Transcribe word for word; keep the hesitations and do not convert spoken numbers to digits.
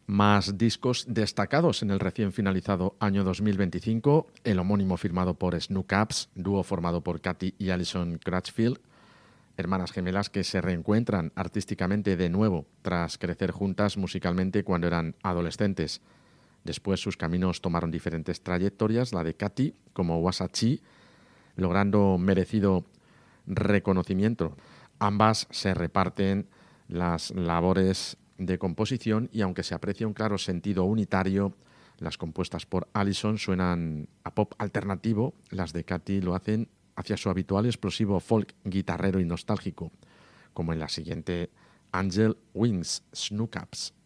Más discos destacados en el recién finalizado año dos mil veinticinco, el homónimo firmado por Snookaps, dúo formado por Katy y Alison Crutchfield, hermanas gemelas que se reencuentran artísticamente de nuevo tras crecer juntas musicalmente cuando eran adolescentes. Después sus caminos tomaron diferentes trayectorias, la de Katy como Wasachi, logrando merecido reconocimiento. Ambas se reparten las labores de composición y aunque se aprecia un claro sentido unitario, las compuestas por Alison suenan a pop alternativo, las de Katy lo hacen hacia su habitual explosivo folk guitarrero y nostálgico, como en la siguiente Angel Wings, Snookaps.